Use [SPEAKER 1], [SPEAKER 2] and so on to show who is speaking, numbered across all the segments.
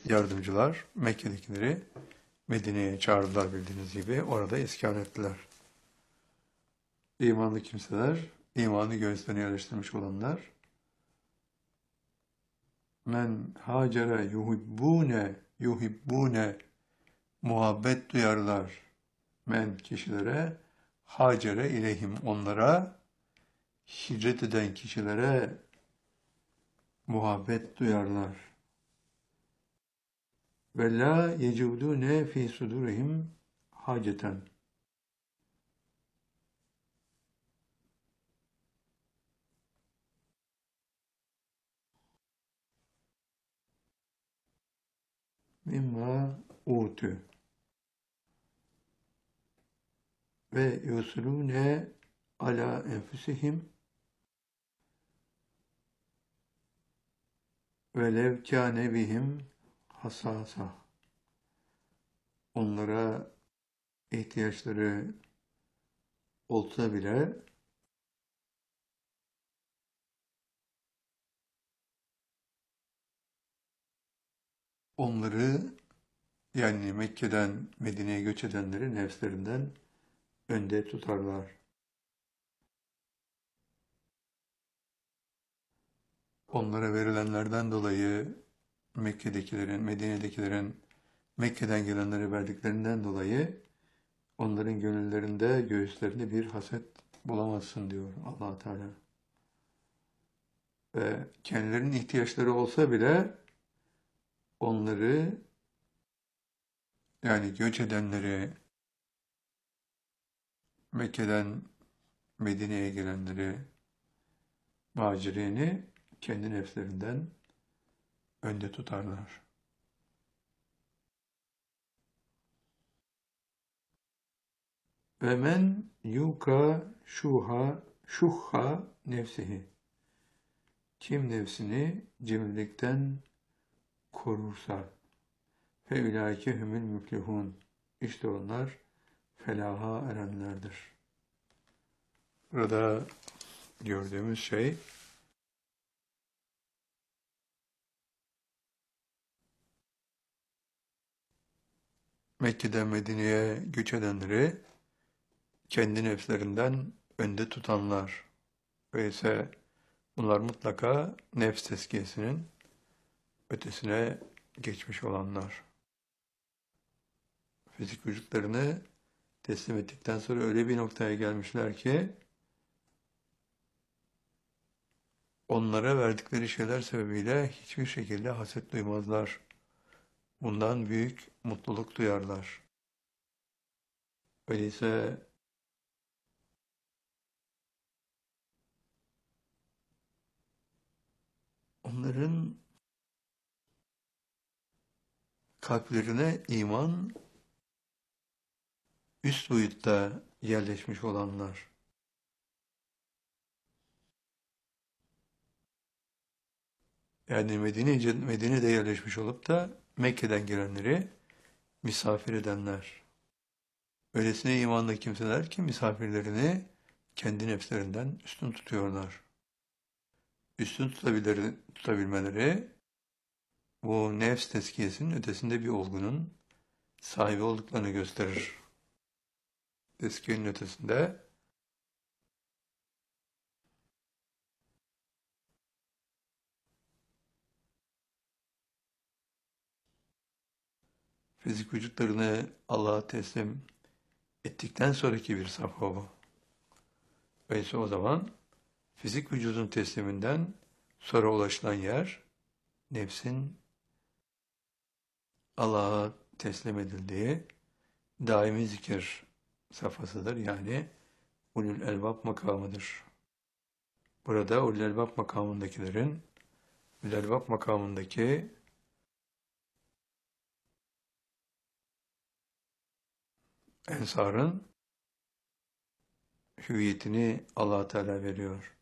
[SPEAKER 1] yardımcılar Mekke'dekileri Medine'ye çağırdılar bildiğiniz gibi. Orada iskan ettiler. İmanlı kimseler, imanı göğüslerine yerleştirmiş olanlar, men hacere yuhibbune muhabbet duyarlar. Men kişilere, hacere ileyhim onlara, hicret eden kişilere muhabbet duyarlar. Ve la yecudune fi sudurihim haceten. Mimma utu. Ve yusulune ala enfusihim ve lev kâne bihim hasasa. Onlara ihtiyaçları olsa bile onları, yani Mekke'den Medine'ye göç edenleri nefslerinden önde tutarlar. Onlara verilenlerden dolayı Mekke'dekilerin, Medine'dekilerin Mekke'den gelenlere verdiklerinden dolayı onların gönüllerinde, göğüslerinde bir haset bulamazsın diyor Allah Teala. Ve kendilerinin ihtiyaçları olsa bile onları, yani göç edenleri, Mekke'den Medine'ye gelenleri, muhacirini kendi nefslerinden önde tutarlar. Ve men yuka şuhha nefsihi. Kim nefsini cimrilikten korursa fe ulaike humul müflihun. İşte onlar felaha erenlerdir. Burada gördüğümüz şey Mekke'den Medine'ye göç edenleri kendi nefslerinden önde tutanlar. Öyleyse bunlar mutlaka nefs tezkiyesinin ötesine geçmiş olanlar. Fizik vücutlarını teslim ettikten sonra öyle bir noktaya gelmişler ki onlara verdikleri şeyler sebebiyle hiçbir şekilde haset duymazlar. Bundan büyük mutluluk duyarlar. Öyleyse onların kalplerine iman üst boyutta yerleşmiş olanlar. Yani Medine'de yerleşmiş olup da Mekke'den gelenleri misafir edenler. Öylesine imanlı kimseler ki misafirlerini kendi nefslerinden üstün tutuyorlar. Üstün tutabilmeleri bu nefs tezkiyesinin ötesinde bir olgunun sahibi olduklarını gösterir. Tezkiyenin ötesinde fizik vücutlarını Allah'a teslim ettikten sonraki bir safha bu. Öyleyse o zaman fizik vücudun tesliminden sonra ulaşılan yer nefsin Allah'a teslim edildiği daimi zikir safhasıdır. Yani ulul elbab makamıdır. Burada ulul elbab makamındakilerin, ulul elbab makamındaki ensarın hüviyetini Allah Teala veriyor.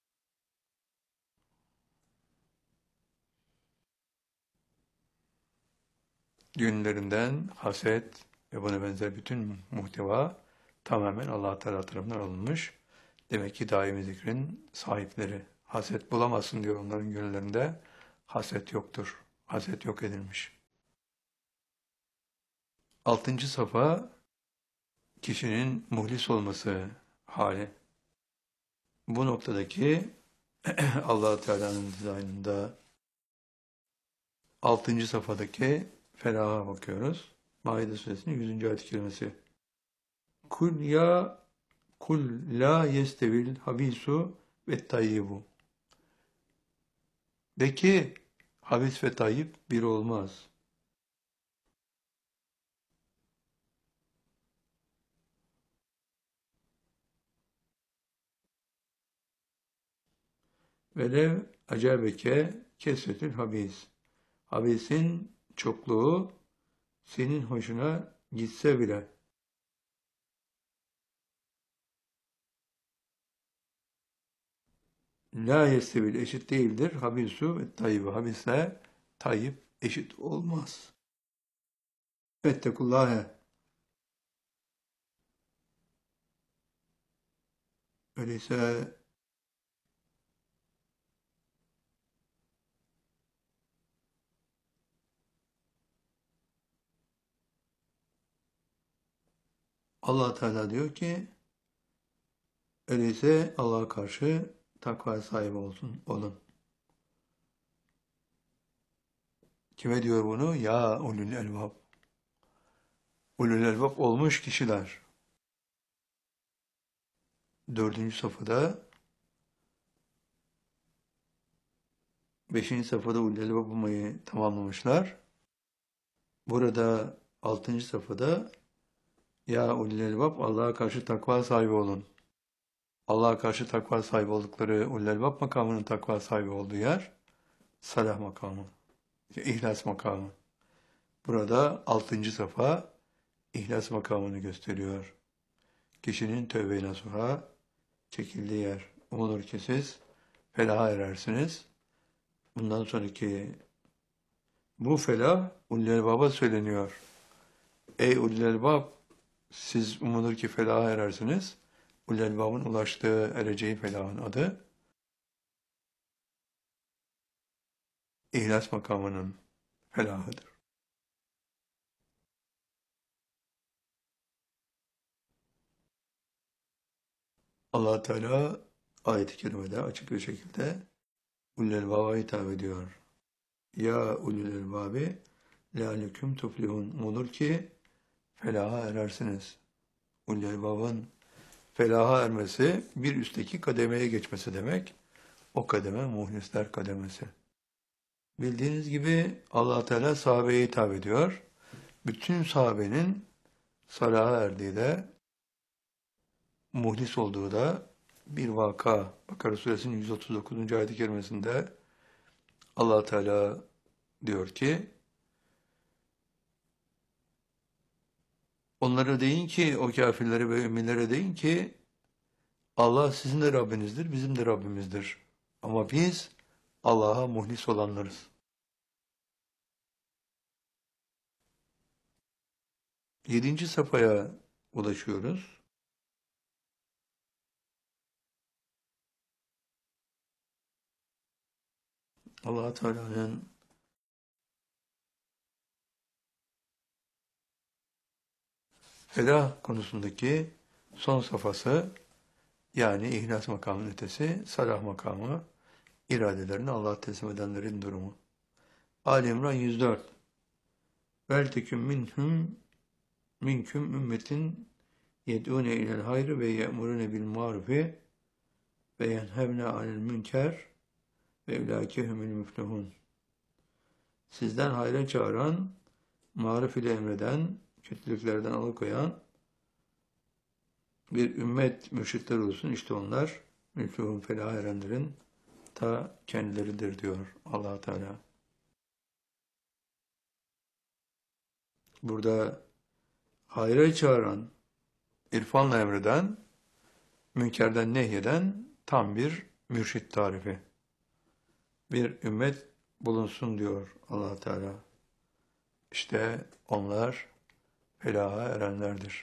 [SPEAKER 1] Gönüllerinden haset ve buna benzer bütün muhteva tamamen Allah Teala tarafından alınmış. Demek ki daimi zikrin sahipleri. Haset bulamazsın diyor onların gönüllerinde. Haset yoktur. Haset yok edilmiş. Altıncı safa kişinin muhlis olması hali. Bu noktadaki Allah Teala'nın dizaynında altıncı safhadaki felaha bakıyoruz. Maide suresinin 100. ayet-i kerimesi. Kul la yestevil habisu ve tayyibu. De ki habis ve tayyip bir olmaz. Velev acabeke kesretül habis. Habisin çokluğu senin hoşuna gitse bile. La yestevil eşit değildir. Habisu ve tayyibu. Habisle tayyip eşit olmaz. Fettekullâhe. Öyleyse Allah Teala diyor ki öyleyse Allah'a karşı takva sahibi olun. Kime diyor bunu? Ya ulul elbab. Ulul elbab olmuş kişiler. Dördüncü safhada, beşinci safhada ulul elbab olmayı tamamlamışlar. Burada altıncı safhada ya ulul elbab Allah'a karşı takva sahibi olun. Allah'a karşı takva sahibi oldukları ulul elbab makamının takva sahibi olduğu yer salah makamı, ihlas makamı. Burada altıncı safha ihlas makamını gösteriyor. Kişinin tövbe-i nasuha çekildiği yer. Umulur ki siz felaha erersiniz. Bundan sonraki bu felah ulul elbaba söyleniyor. Ey ulul elbab, siz umulur ki felaha erersiniz. Ulul elbabın ulaştığı ereceği felahın adı İhlas makamının felahıdır. Allah Teala ayet-i kerimede açık bir şekilde ulul elbaba hitap ediyor. Ya ulul elbabi lealeküm tuflihun. Umulur ki felaha erersiniz. Ulul elbabın felaha ermesi bir üstteki kademeye geçmesi demek. O kademe muhlisler kademesi. Bildiğiniz gibi Allah Teala sahabeye hitap ediyor. Bütün sahabenin salaha erdiği de muhlis olduğu da bir vaka. Bakara suresinin 139. ayet-i kerimesinde Allah Teala diyor ki onlara deyin ki o kafirlere ve ümminlere deyin ki Allah sizin de Rabbinizdir, bizim de Rabbimizdir. Ama biz Allah'a muhlis olanlarız. 7. safhaya ulaşıyoruz. Allah Teala'nın felah konusundaki son safhası, yani ihlas makamının ötesi, salah makamı, iradelerini Allah'a teslim edenlerin durumu. Ali İmran 104. Velteküm minküm ümmetin yed'ûne ilel hayrı ve ye'murune bil marufi ve yenhevne anil münker ve ulâke humul müflihûn. Sizden hayra çağıran, maruf ile emreden, kötülüklerden alıkoyan bir ümmet mürşitler olsun. İşte onlar müflihûn, felah erenlerin ta kendileridir diyor Allah Teala. Burada hayra çağıran, irfanla emreden, münkerden nehyeden tam bir mürşit tarifi. Bir ümmet bulunsun diyor Allah Teala. İşte onlar felaha erenlerdir.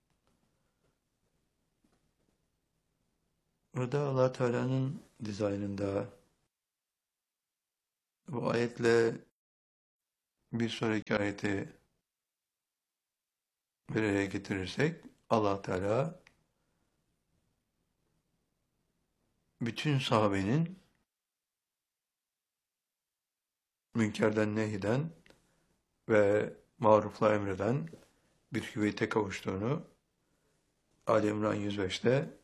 [SPEAKER 1] Burada Allah Teala'nın dizaynında bu ayetle bir sonraki ayeti bir araya getirirsek Allah Teala bütün sahabenin münkerden nehyeden ve marufla emreden bir hüviyete kavuştuğunu Ali İmran 105'te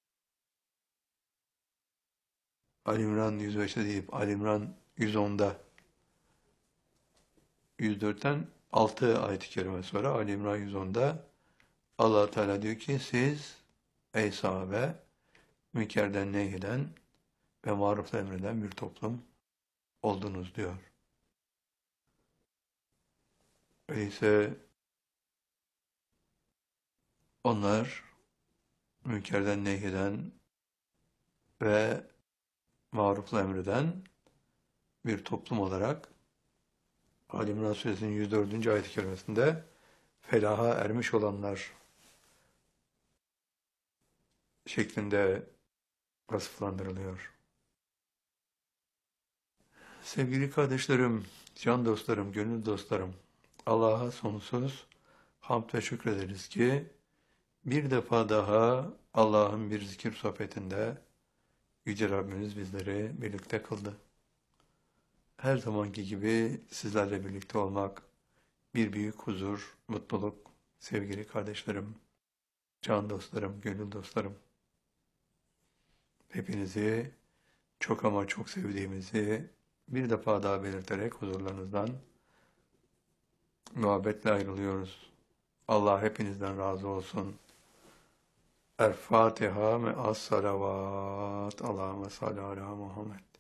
[SPEAKER 1] Ali İmran 105'te deyip Ali İmran 110'da 104'ten 6 ayet-i kerime sonra Ali İmran 110'da Allah Teala diyor ki siz ey sahabe münkerden nehyeden ve marufla emreden bir toplum oldunuz diyor. Öyleyse onlar münkerden nehyeden ve marufla emreden bir toplum olarak Ali İmran Suresinin 104. ayet-i kerimesinde felaha ermiş olanlar şeklinde vasıflandırılıyor. Sevgili kardeşlerim, can dostlarım, gönül dostlarım, Allah'a sonsuz hamd ve şükrederiz ki bir defa daha Allah'ın bir zikir sohbetinde Yüce Rabbimiz bizleri birlikte kıldı. Her zamanki gibi sizlerle birlikte olmak bir büyük huzur, mutluluk sevgili kardeşlerim, can dostlarım, gönül dostlarım. Hepinizi çok ama çok sevdiğimizi bir defa daha belirterek huzurlarınızdan muhabbetle ayrılıyoruz. Allah hepinizden razı olsun. El Fatiha ve as salavat. Allahümme salli ala Muhammed.